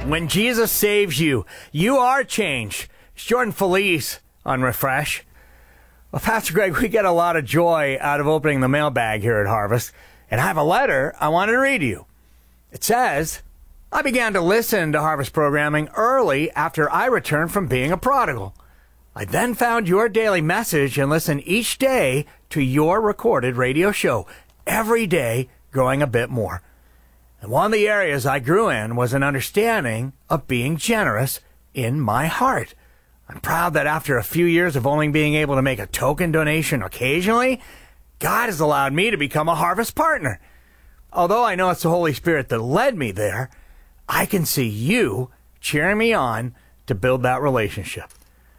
When Jesus saves you, you are changed. It's Jordan Felice on Refresh. Well, Pastor Greg, we get a lot of joy out of opening the mailbag here at Harvest, and I have a letter I wanted to read to you. It says, I began to listen to Harvest programming early after I returned from being a prodigal. I then found your daily message and listened each day to your recorded radio show, every day growing a bit more. And one of the areas I grew in was an understanding of being generous in my heart. I'm proud that after a few years of only being able to make a token donation occasionally, God has allowed me to become a Harvest partner. Although I know it's the Holy Spirit that led me there, I can see you cheering me on to build that relationship.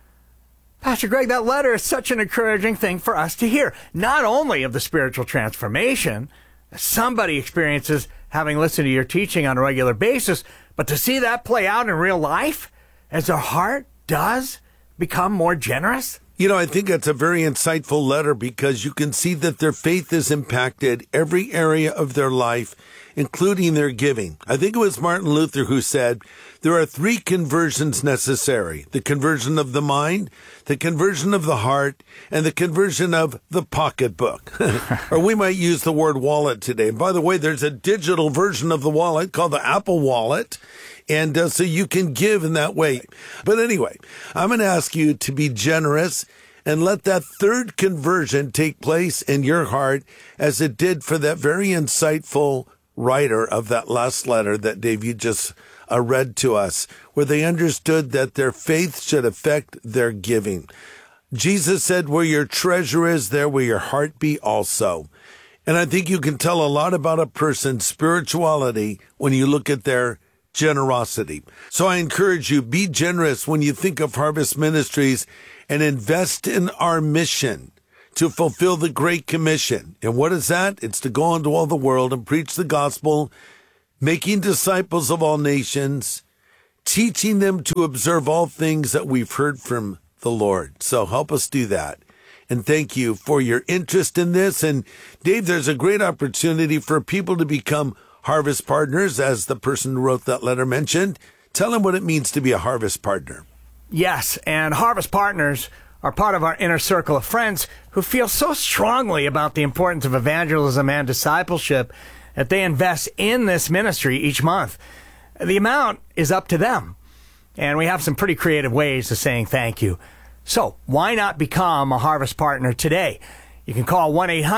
Pastor Greg, that letter is such an encouraging thing for us to hear, not only of the spiritual transformation that somebody experiences having listened to your teaching on a regular basis, but to see that play out in real life as their heart does become more generous. You know, I think that's a very insightful letter because you can see that their faith has impacted every area of their life, including their giving. I think it was Martin Luther who said, there are 3 conversions necessary: the conversion of the mind, the conversion of the heart, and the conversion of the pocketbook. Or we might use the word wallet today. And by the way, there's a digital version of the wallet called the Apple Wallet. And so you can give in that way. But anyway, I'm going to ask you to be generous and let that 3rd conversion take place in your heart as it did for that very insightful writer of that last letter that Dave, you just read to us, where they understood that their faith should affect their giving. Jesus said, where your treasure is, there will your heart be also. And I think you can tell a lot about a person's spirituality when you look at their generosity. So I encourage you, be generous when you think of Harvest Ministries and invest in our mission to fulfill the Great Commission. And what is that? It's to go into all the world and preach the gospel, making disciples of all nations, teaching them to observe all things that we've heard from the Lord. So help us do that. And thank you for your interest in this. And Dave, there's a great opportunity for people to become Harvest partners, as the person who wrote that letter mentioned. Tell them what it means to be a Harvest partner. Yes, and Harvest partners are part of our inner circle of friends who feel so strongly about the importance of evangelism and discipleship that they invest in this ministry each month. The amount is up to them, and we have some pretty creative ways of saying thank you. So why not become a Harvest partner today? You can call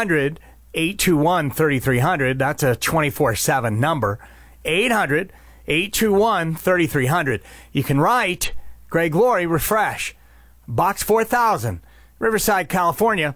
1-800-821-3300. That's a 24/7 number. 800-821-3300. You can write Greg Laurie, Refresh, Box 4000, Riverside, California,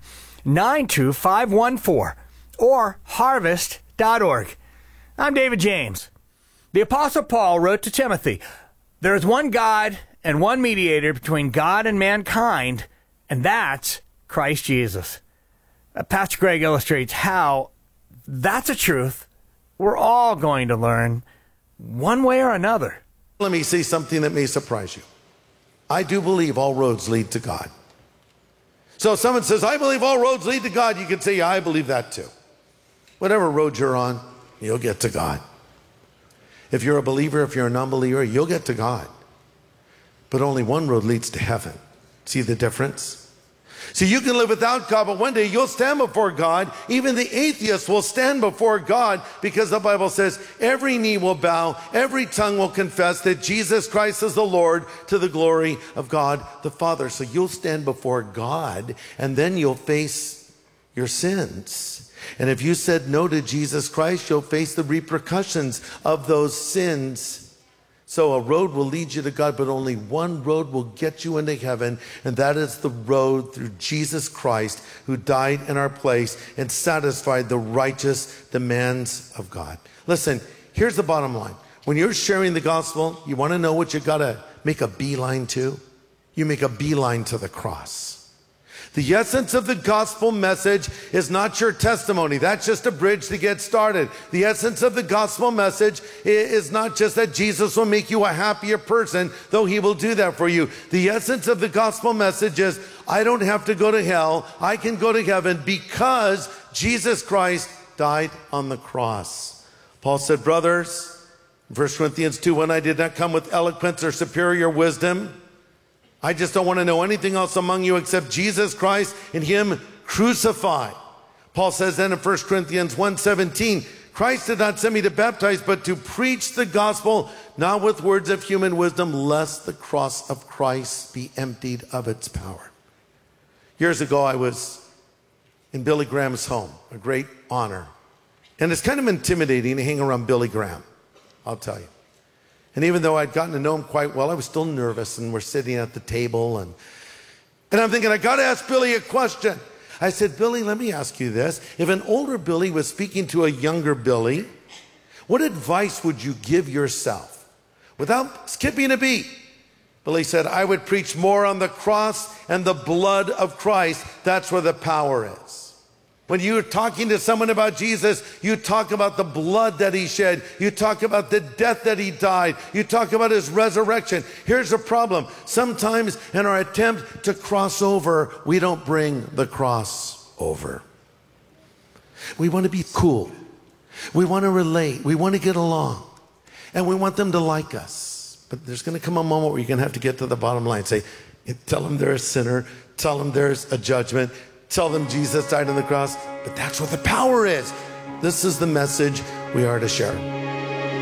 92514, or harvest.org. I'm David James. The Apostle Paul wrote to Timothy, there is one God and one mediator between God and mankind, and that's Christ Jesus. Pastor Greg illustrates how that's a truth we're all going to learn one way or another. Let me say something that may surprise you. I do believe all roads lead to God. So if someone says, I believe all roads lead to God, you can say, yeah, I believe that too. Whatever road you're on, you'll get to God. If you're a believer, if you're a non-believer, you'll get to God. But only one road leads to heaven. See the difference? See, you can live without God, but one day you'll stand before God. Even the atheist will stand before God, because the Bible says every knee will bow, every tongue will confess that Jesus Christ is the Lord, to the glory of God the Father. So you'll stand before God, and then you'll face your sins. And if you said no to Jesus Christ, you'll face the repercussions of those sins. So a road will lead you to God, but only one road will get you into heaven, and that is the road through Jesus Christ, who died in our place and satisfied the righteous demands of God. Listen, here's the bottom line. When you're sharing the gospel, you want to know what you got to make a beeline to? You make a beeline to the cross. The essence of the gospel message is not your testimony. That's just a bridge to get started. The essence of the gospel message is not just that Jesus will make you a happier person, though he will do that for you. The essence of the gospel message is, I don't have to go to hell. I can go to heaven because Jesus Christ died on the cross. Paul said, brothers, 1 Corinthians 2, when I did not come with eloquence or superior wisdom, I just don't want to know anything else among you except Jesus Christ and him crucified. Paul says then in 1 Corinthians 1:17, Christ did not send me to baptize, but to preach the gospel, not with words of human wisdom, lest the cross of Christ be emptied of its power. Years ago, I was in Billy Graham's home, a great honor. And it's kind of intimidating to hang around Billy Graham, I'll tell you. And even though I'd gotten to know him quite well, I was still nervous, and we're sitting at the table, and I'm thinking, I got to ask Billy a question. I said, Billy, let me ask you this. If an older Billy was speaking to a younger Billy, what advice would you give yourself without skipping a beat? Billy said, I would preach more on the cross and the blood of Christ. That's where the power is. When you're talking to someone about Jesus, you talk about the blood that he shed. You talk about the death that he died. You talk about his resurrection. Here's the problem. Sometimes in our attempt to cross over, we don't bring the cross over. We want to be cool. We want to relate. We want to get along. And we want them to like us. But there's going to come a moment where you're going to have to get to the bottom line. Say, tell them they're a sinner. Tell them there's a judgment. Tell them Jesus died on the cross, but that's what the power is. This is the message we are to share.